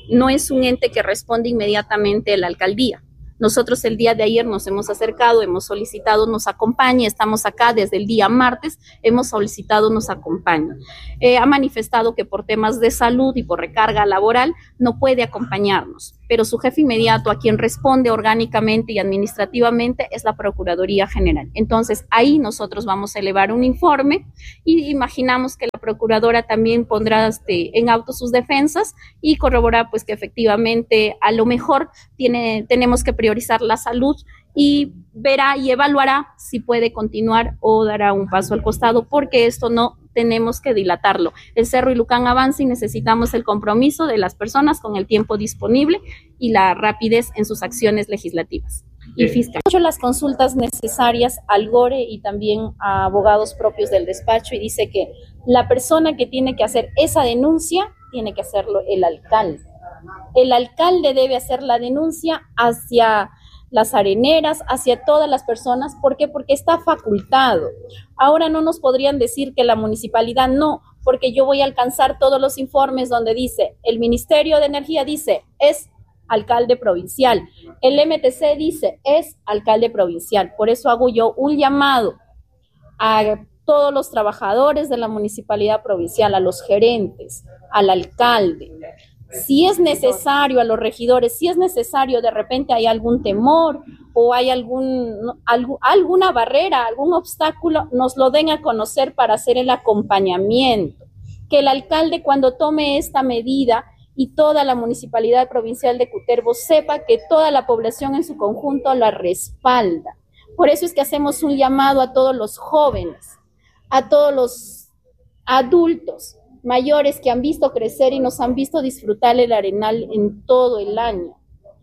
no es un ente que responde inmediatamente a la alcaldía. Nosotros el día de ayer nos hemos acercado, hemos solicitado nos acompañe, estamos acá desde el día martes, hemos solicitado nos acompañe. Ha manifestado que por temas de salud y por recarga laboral no puede acompañarnos, pero su jefe inmediato, a quien responde orgánicamente y administrativamente, es la Procuraduría General. Entonces ahí nosotros vamos a elevar un informe y imaginamos que la Procuradora también pondrá en auto sus defensas y corroborar pues que efectivamente a lo mejor tenemos que priorizar la salud y verá y evaluará si puede continuar o dará un paso al costado, porque esto no tenemos que dilatarlo. El Cerro Ilucán avanza y necesitamos el compromiso de las personas con el tiempo disponible y la rapidez en sus acciones legislativas y fiscales. He hecho las consultas necesarias al GORE y también a abogados propios del despacho y dice que la persona que tiene que hacer esa denuncia tiene que hacerlo el alcalde. El alcalde debe hacer la denuncia hacia las areneras, hacia todas las personas. ¿Por qué? Porque está facultado. Ahora no nos podrían decir que la municipalidad no, porque yo voy a alcanzar todos los informes donde dice, el Ministerio de Energía dice, es alcalde provincial. El MTC dice, es alcalde provincial. Por eso hago yo un llamado a todos los trabajadores de la municipalidad provincial, a los gerentes, al alcalde. Si es necesario, a los regidores, si es necesario, de repente hay algún temor o hay alguna barrera, algún obstáculo, nos lo den a conocer para hacer el acompañamiento. Que el alcalde, cuando tome esta medida y toda la municipalidad provincial de Cutervo sepa que toda la población en su conjunto la respalda. Por eso es que hacemos un llamado a todos los jóvenes, a todos los adultos mayores que han visto crecer y nos han visto disfrutar el Arenal en todo el año.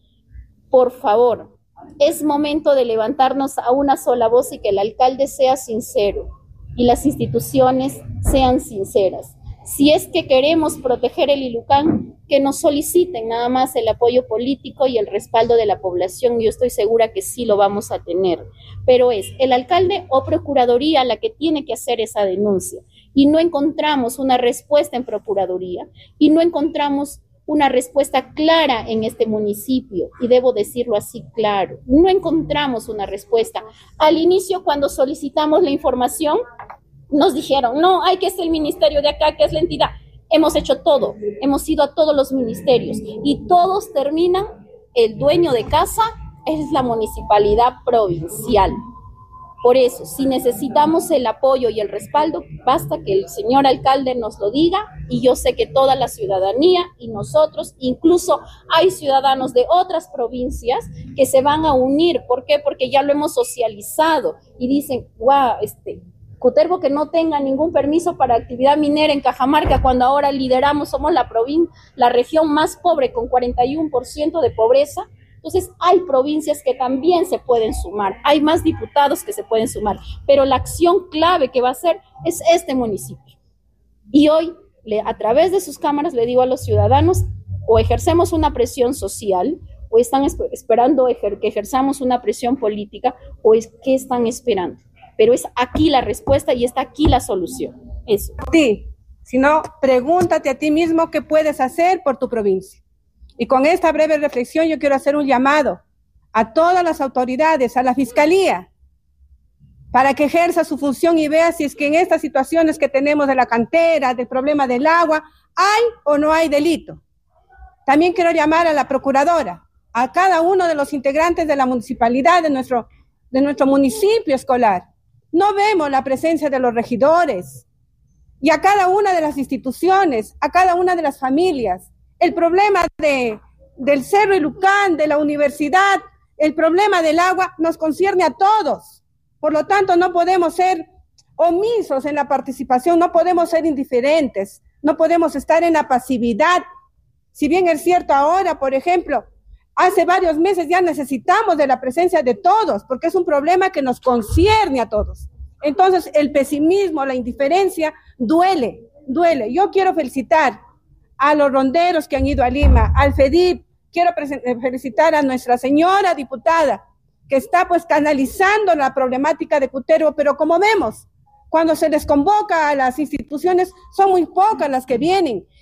Por favor, es momento de levantarnos a una sola voz y que el alcalde sea sincero y las instituciones sean sinceras. Si es que queremos proteger el Ilucán, que nos soliciten nada más el apoyo político y el respaldo de la población. Yo estoy segura que sí lo vamos a tener, pero es el alcalde o procuraduría la que tiene que hacer esa denuncia. Y no encontramos una respuesta en procuraduría y no encontramos una respuesta clara en este municipio, y debo decirlo así claro, no encontramos una respuesta. Al inicio, cuando solicitamos la información, nos dijeron, no, hay que es el ministerio de acá, que es la entidad. Hemos hecho todo, hemos ido a todos los ministerios y todos terminan, el dueño de casa es la municipalidad provincial. Por eso, si necesitamos el apoyo y el respaldo, basta que el señor alcalde nos lo diga, y yo sé que toda la ciudadanía y nosotros, incluso hay ciudadanos de otras provincias que se van a unir. ¿Por qué? Porque ya lo hemos socializado y dicen, wow, Cutervo que no tenga ningún permiso para actividad minera en Cajamarca, cuando ahora lideramos, somos la región más pobre con 41% de pobreza. Entonces hay provincias que también se pueden sumar, hay más diputados que se pueden sumar, pero la acción clave que va a hacer es este municipio. Y hoy, a través de sus cámaras, le digo a los ciudadanos, o ejercemos una presión social, o están esperando que ejerzamos una presión política, o ¿qué están esperando? Pero es aquí la respuesta y está aquí la solución. Eso. Sí, sino pregúntate a ti mismo qué puedes hacer por tu provincia. Y con esta breve reflexión yo quiero hacer un llamado a todas las autoridades, a la Fiscalía, para que ejerza su función y vea si es que en estas situaciones que tenemos de la cantera, del problema del agua, hay o no hay delito. También quiero llamar a la Procuradora, a cada uno de los integrantes de la municipalidad, de nuestro municipio escolar. No vemos la presencia de los regidores, y a cada una de las instituciones, a cada una de las familias. El problema del Cerro Ilucán, de la universidad, el problema del agua nos concierne a todos. Por lo tanto, no podemos ser omisos en la participación, no podemos ser indiferentes, no podemos estar en la pasividad. Si bien es cierto ahora, por ejemplo, hace varios meses ya necesitamos de la presencia de todos, porque es un problema que nos concierne a todos. Entonces, el pesimismo, la indiferencia, duele. Yo quiero felicitar a los ronderos que han ido a Lima, al FEDIP, quiero felicitar a nuestra señora diputada, que está pues canalizando la problemática de Cutervo, pero como vemos, cuando se les convoca a las instituciones, son muy pocas las que vienen,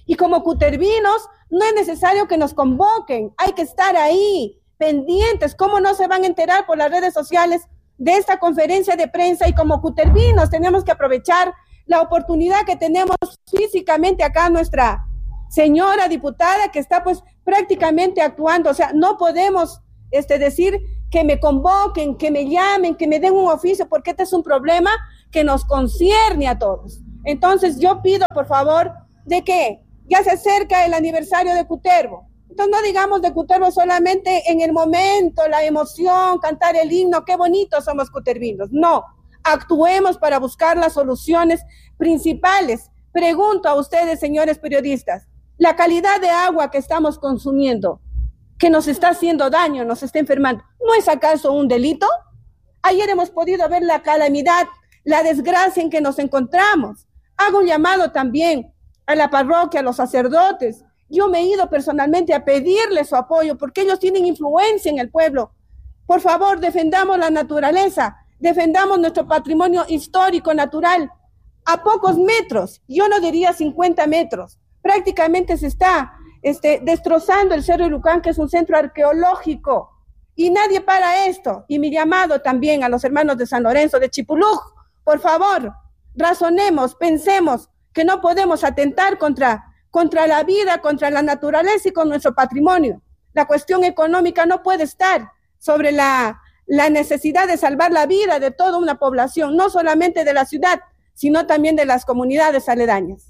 Y como cutervinos, no es necesario que nos convoquen, hay que estar ahí, pendientes. ¿Cómo no se van a enterar por las redes sociales de esta conferencia de prensa? Y como cutervinos tenemos que aprovechar la oportunidad que tenemos físicamente acá, nuestra señora diputada que está pues prácticamente actuando. O sea, no podemos decir que me convoquen, que me llamen, que me den un oficio, porque este es un problema que nos concierne a todos. Entonces yo pido, por favor, de que ya se acerca el aniversario de Cutervo. Entonces no digamos de Cutervo solamente en el momento, la emoción, cantar el himno, qué bonitos somos cutervinos. No, actuemos para buscar las soluciones principales. Pregunto a ustedes, señores periodistas, la calidad de agua que estamos consumiendo, que nos está haciendo daño, nos está enfermando, ¿no es acaso un delito? Ayer hemos podido ver la calamidad, la desgracia en que nos encontramos. Hago un llamado también a la parroquia, a los sacerdotes. Yo me he ido personalmente a pedirles su apoyo porque ellos tienen influencia en el pueblo. Por favor, defendamos la naturaleza, defendamos nuestro patrimonio histórico natural. A pocos metros, yo no diría 50 metros, prácticamente se está destrozando el Cerro Ilucán, que es un centro arqueológico, y nadie para esto. Y mi llamado también a los hermanos de San Lorenzo, de Chipulú, por favor, razonemos, pensemos que no podemos atentar contra la vida, contra la naturaleza y con nuestro patrimonio. La cuestión económica no puede estar sobre la necesidad de salvar la vida de toda una población, no solamente de la ciudad, sino también de las comunidades aledañas.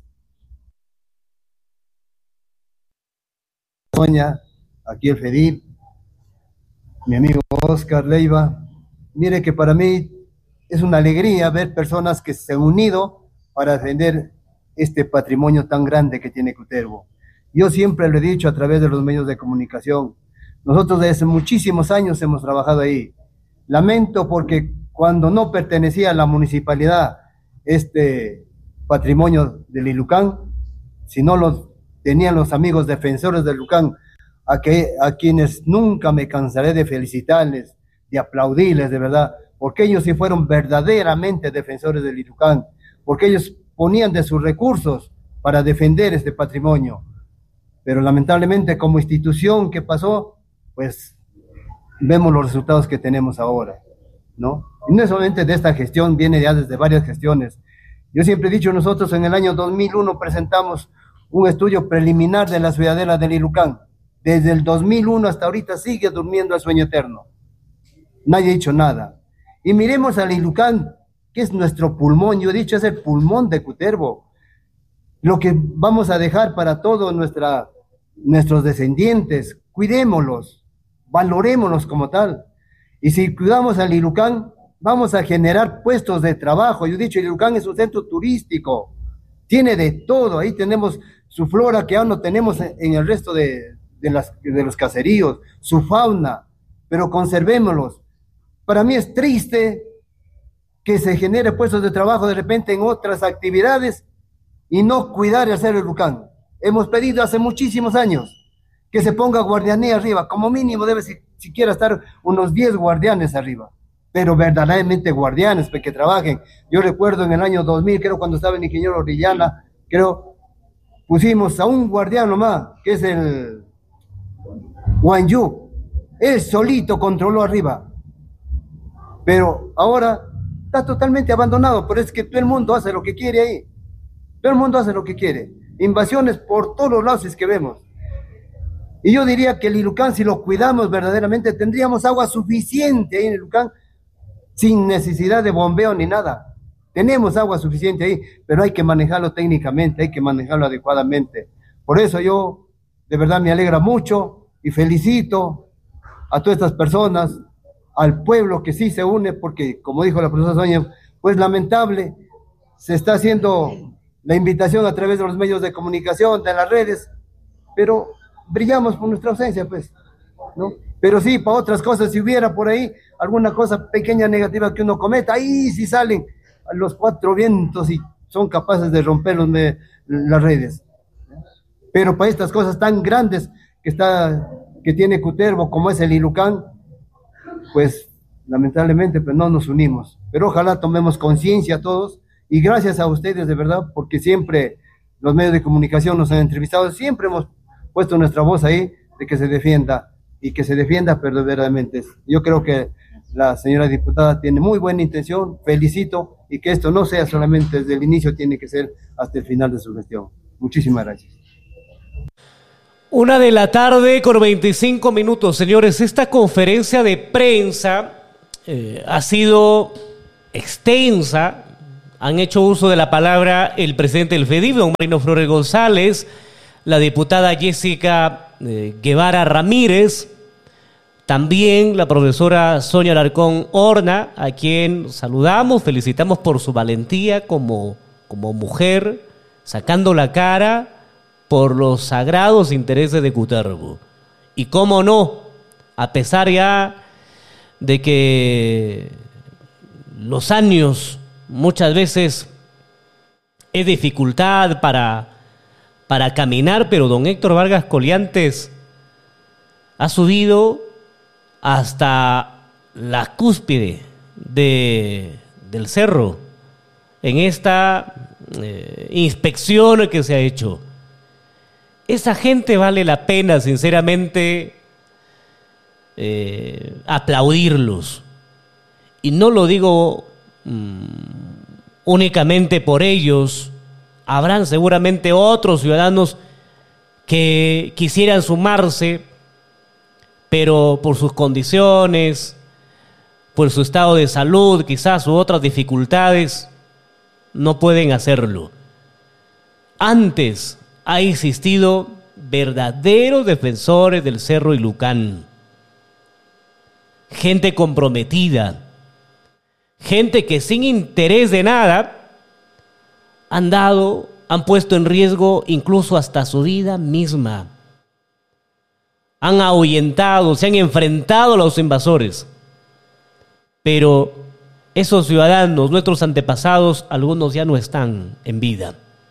Doña, aquí el FEDIP, mi amigo Oscar Leiva. Mire que para mí es una alegría ver personas que se han unido para defender este patrimonio tan grande que tiene Cutervo. Yo siempre lo he dicho a través de los medios de comunicación, nosotros desde muchísimos años hemos trabajado ahí. Lamento porque cuando no pertenecía a la municipalidad este patrimonio del Ilucán, si no lo tenían los amigos defensores del Ilucán, a quienes nunca me cansaré de felicitarles, de aplaudirles de verdad, porque ellos sí fueron verdaderamente defensores del Ilucán, porque ellos ponían de sus recursos para defender este patrimonio. Pero lamentablemente como institución que pasó, pues vemos los resultados que tenemos ahora, ¿no? Y no solamente de esta gestión, viene ya desde varias gestiones. Yo siempre he dicho, nosotros en el año 2001 presentamos un estudio preliminar de la ciudadela del Ilucán. Desde el 2001 hasta ahorita sigue durmiendo el sueño eterno. Nadie ha dicho nada. Y miremos al Ilucán, que es nuestro pulmón. Yo he dicho, es el pulmón de Cutervo. Lo que vamos a dejar para todos nuestros descendientes. Cuidémoslos, valorémoslos como tal. Y si cuidamos al Ilucán, vamos a generar puestos de trabajo. Yo he dicho, el Ilucán es un centro turístico. Tiene de todo. Ahí tenemos su flora que aún no tenemos en el resto de los caseríos, su fauna, pero conservémoslos. Para mí es triste que se genere puestos de trabajo de repente en otras actividades y no cuidar el Cerro Ilucán. Hemos pedido hace muchísimos años que se ponga guardianía arriba, como mínimo debe siquiera estar unos 10 guardianes arriba, pero verdaderamente guardianes, que trabajen. Yo recuerdo en el año 2000, creo cuando estaba el ingeniero Orellana, creo, pusimos a un guardián nomás, que es el Wang Yu, él solito controló arriba, pero ahora está totalmente abandonado, pero es que todo el mundo hace lo que quiere ahí, todo el mundo hace lo que quiere, invasiones por todos los lados que vemos. Y yo diría que el Ilucán, si lo cuidamos verdaderamente, tendríamos agua suficiente ahí en el Ilucán, sin necesidad de bombeo ni nada. Tenemos agua suficiente ahí, pero hay que manejarlo técnicamente, hay que manejarlo adecuadamente. Por eso yo, de verdad, me alegra mucho y felicito a todas estas personas, al pueblo que sí se une, porque, como dijo la profesora Sonia, pues lamentable, se está haciendo la invitación a través de los medios de comunicación, de las redes, pero brillamos por nuestra ausencia, pues, ¿no? Pero sí, para otras cosas, si hubiera por ahí alguna cosa pequeña negativa que uno cometa, ahí sí salen a los cuatro vientos y son capaces de romper las redes. Pero para estas cosas tan grandes que tiene Cutervo, como es el Ilucán, pues lamentablemente pues no nos unimos. Pero ojalá tomemos conciencia todos, y gracias a ustedes de verdad, porque siempre los medios de comunicación nos han entrevistado, siempre hemos puesto nuestra voz ahí de que se defienda y que se defienda verdaderamente. Yo creo que la señora diputada tiene muy buena intención, felicito, y que esto no sea solamente desde el inicio, tiene que ser hasta el final de su gestión. Muchísimas gracias. 1:25 p.m, señores. Esta conferencia de prensa ha sido extensa. Han hecho uso de la palabra el presidente del FEDIF, don Marino Flores González, la diputada Jessica Guevara Ramírez, también la profesora Sonia Alarcón Horna, a quien saludamos, felicitamos por su valentía como mujer, sacando la cara por los sagrados intereses de Cutervo. Y cómo no, a pesar ya de que los años muchas veces es dificultad para caminar, pero don Héctor Vargas Coliantes ha subido hasta la cúspide del cerro en esta inspección que se ha hecho. Esa gente vale la pena, sinceramente, aplaudirlos. Y no lo digo únicamente por ellos. Habrán seguramente otros ciudadanos que quisieran sumarse, pero por sus condiciones, por su estado de salud, quizás, u otras dificultades, no pueden hacerlo. Antes ha existido verdaderos defensores del Cerro Ilucán, gente comprometida, gente que sin interés de nada han puesto en riesgo incluso hasta su vida misma. Han ahuyentado, se han enfrentado a los invasores. Pero esos ciudadanos, nuestros antepasados, algunos ya no están en vida.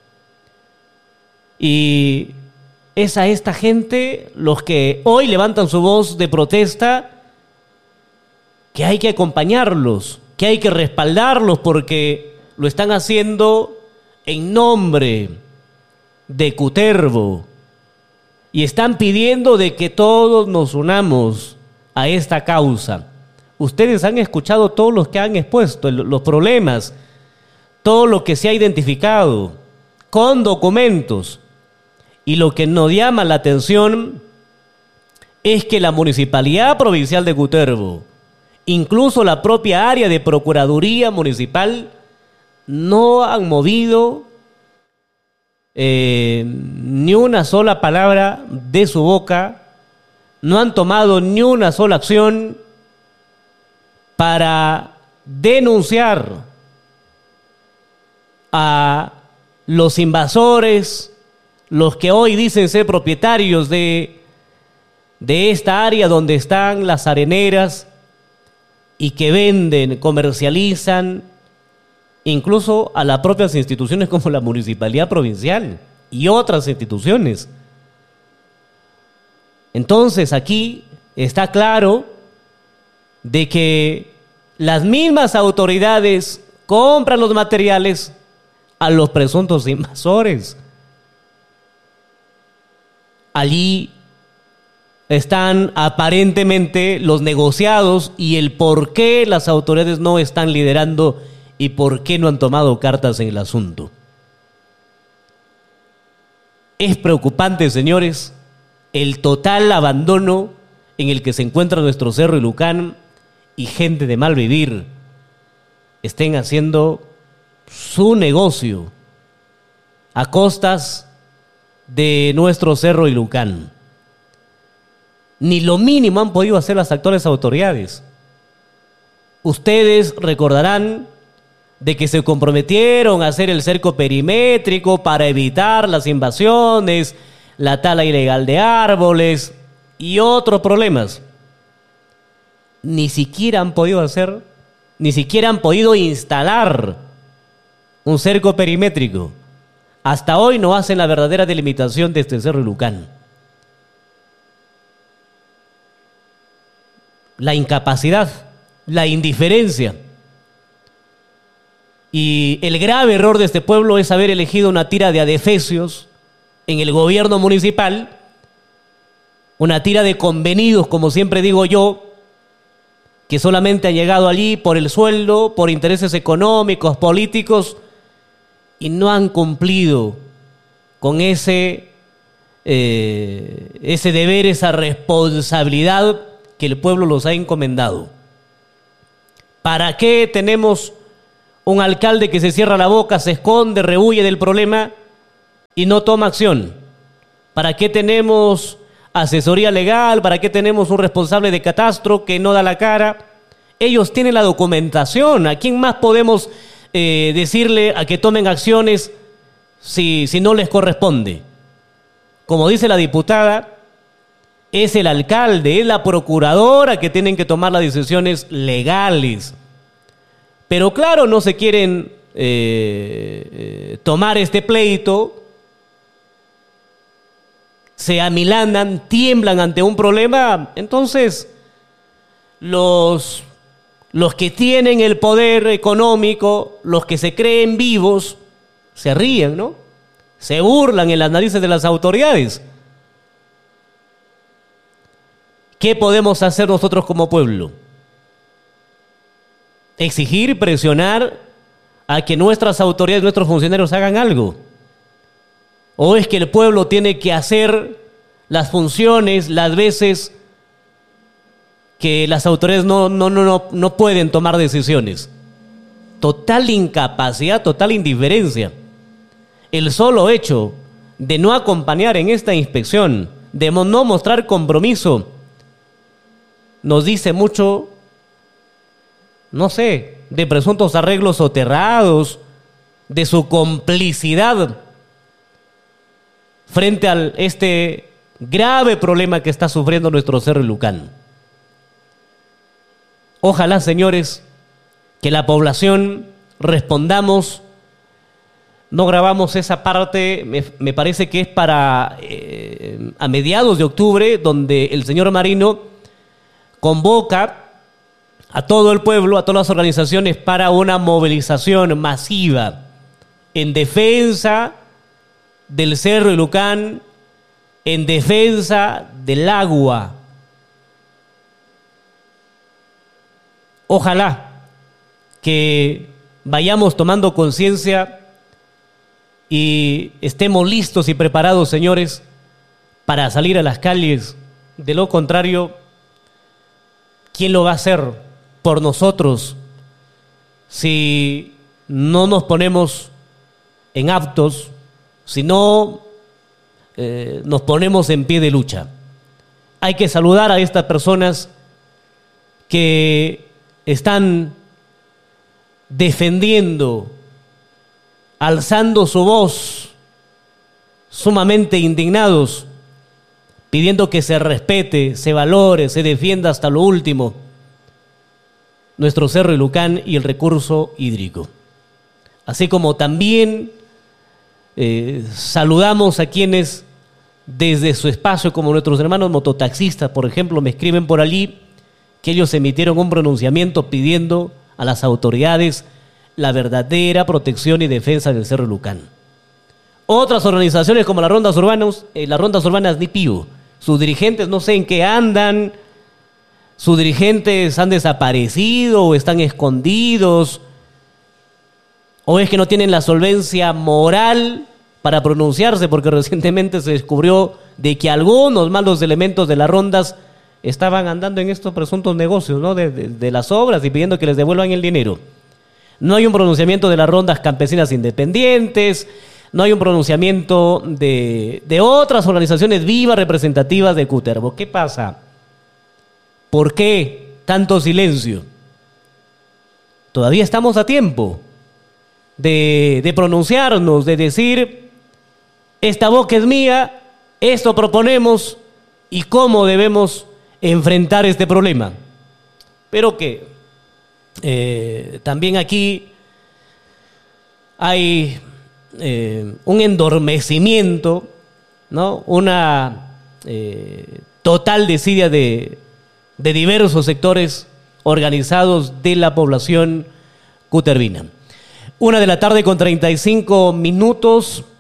Y es a esta gente los que hoy levantan su voz de protesta, que hay que acompañarlos, que hay que respaldarlos, porque lo están haciendo en nombre de Cutervo. Y están pidiendo de que todos nos unamos a esta causa. Ustedes han escuchado todos los que han expuesto los problemas, todo lo que se ha identificado con documentos. Y lo que nos llama la atención es que la Municipalidad Provincial de Cutervo, incluso la propia área de Procuraduría Municipal, no han movido ni una sola palabra de su boca, no han tomado ni una sola acción para denunciar a los invasores, los que hoy dicen ser propietarios de esta área donde están las areneras y que venden, comercializan, incluso a las propias instituciones como la Municipalidad Provincial y otras instituciones. Entonces aquí está claro de que las mismas autoridades compran los materiales a los presuntos invasores. Allí están aparentemente los negociados y el por qué las autoridades no están liderando y por qué no han tomado cartas en el asunto. Es preocupante, señores, el total abandono en el que se encuentra nuestro Cerro Ilucán, y gente de mal vivir estén haciendo su negocio a costas de nuestro Cerro Ilucán. Ni lo mínimo han podido hacer las actuales autoridades. Ustedes recordarán de que se comprometieron a hacer el cerco perimétrico para evitar las invasiones, la tala ilegal de árboles y otros problemas. Ni siquiera han podido hacer, ni siquiera han podido instalar un cerco perimétrico. Hasta hoy no hacen la verdadera delimitación de este Cerro Ilucán. La incapacidad, la indiferencia. Y el grave error de este pueblo es haber elegido una tira de adefesios en el gobierno municipal, una tira de convenidos, como siempre digo yo, que solamente han llegado allí por el sueldo, por intereses económicos, políticos, y no han cumplido con ese deber, esa responsabilidad que el pueblo los ha encomendado. ¿Para qué tenemos un alcalde que se cierra la boca, se esconde, rehuye del problema y no toma acción? ¿Para qué tenemos asesoría legal? ¿Para qué tenemos un responsable de catastro que no da la cara? Ellos tienen la documentación. ¿A quién más podemos decirle a que tomen acciones si no les corresponde? Como dice la diputada, es el alcalde, es la procuradora que tienen que tomar las decisiones legales. Pero claro, no se quieren tomar este pleito, se amilanan, tiemblan ante un problema. Entonces, los que tienen el poder económico, los que se creen vivos, se ríen, ¿no? Se burlan en las narices de las autoridades. ¿Qué podemos hacer nosotros como pueblo? Exigir, presionar a que nuestras autoridades, nuestros funcionarios hagan algo. ¿O es que el pueblo tiene que hacer las funciones las veces que las autoridades no pueden tomar decisiones? Total incapacidad, total indiferencia. El solo hecho de no acompañar en esta inspección, de no mostrar compromiso, nos dice mucho, no sé, de presuntos arreglos soterrados, de su complicidad frente a este grave problema que está sufriendo nuestro Cerro Ilucán. Ojalá, señores, que la población respondamos. No grabamos esa parte, me parece que es para a mediados de octubre, donde el señor Marino convoca a todo el pueblo, a todas las organizaciones para una movilización masiva en defensa del Cerro Ilucán, en defensa del agua. Ojalá que vayamos tomando conciencia y estemos listos y preparados, señores, para salir a las calles. De lo contrario, ¿quién lo va a hacer por nosotros si no nos ponemos en aptos, si no nos ponemos en pie de lucha? Hay que saludar a estas personas que están defendiendo, alzando su voz, sumamente indignados, pidiendo que se respete, se valore, se defienda hasta lo último nuestro Cerro Ilucán y el recurso hídrico. Así como también saludamos a quienes desde su espacio, como nuestros hermanos mototaxistas, por ejemplo, me escriben por allí que ellos emitieron un pronunciamiento pidiendo a las autoridades la verdadera protección y defensa del Cerro Ilucán. Otras organizaciones como las Rondas Urbanas Nipío, sus dirigentes no sé en qué andan, sus dirigentes han desaparecido o están escondidos, o es que no tienen la solvencia moral para pronunciarse, porque recientemente se descubrió de que algunos malos elementos de las rondas estaban andando en estos presuntos negocios, ¿no? de las obras y pidiendo que les devuelvan el dinero. No hay un pronunciamiento de las rondas campesinas independientes, no hay un pronunciamiento de otras organizaciones vivas representativas de Cutervo. ¿Qué pasa? ¿Por qué tanto silencio? Todavía estamos a tiempo de pronunciarnos, de decir, esta boca es mía, esto proponemos y cómo debemos enfrentar este problema. Pero que también aquí hay un endormecimiento, ¿no? Una total desidia de diversos sectores organizados de la población cutervina. 1:35 p.m.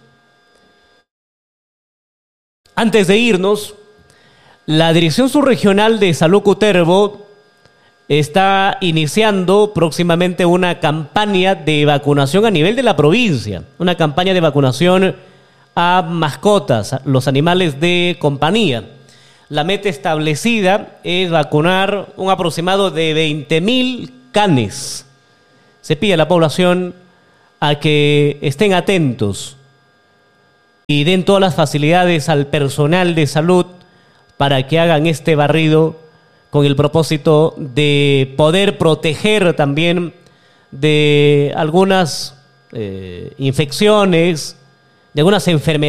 Antes de irnos, la Dirección Subregional de Salud Cutervo está iniciando próximamente una campaña de vacunación a nivel de la provincia. Una campaña de vacunación a mascotas, a los animales de compañía. La meta establecida es vacunar un aproximado de 20.000 canes. Se pide a la población a que estén atentos y den todas las facilidades al personal de salud para que hagan este barrido con el propósito de poder proteger también de algunas infecciones, de algunas enfermedades